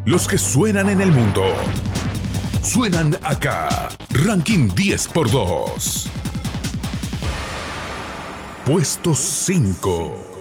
Los que suenan en el mundo, suenan acá. Ranking 10x2. Puesto 5.